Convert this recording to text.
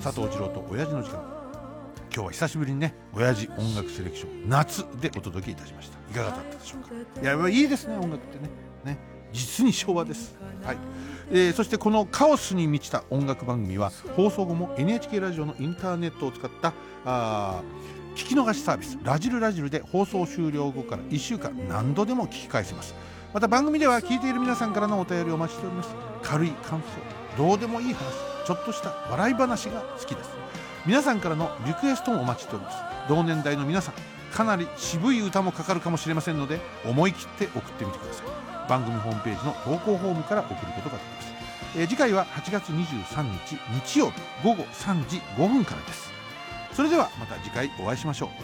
佐藤二郎と親父の時間、今日は久しぶりにね、親父音楽セレクション夏でお届けいたしました。いかがだったでしょうか。いや、いいですね、音楽ってね、実に昭和です。はい。そしてこのカオスに満ちた音楽番組は放送後も NHK ラジオのインターネットを使った聞き逃しサービスラジルラジルで放送終了後から1週間何度でも聞き返せます。また番組では聞いている皆さんからのお便りをお待ちしております。軽い感想、どうでもいい話、ちょっとした笑い話が好きです。皆さんからのリクエストもお待ちしております。同年代の皆さん、かなり渋い歌もかかるかもしれませんので、思い切って送ってみてください。番組ホームページの投稿フォームから送ることができます。次回は8月23日日曜日午後3時5分からです。それではまた次回お会いしましょう。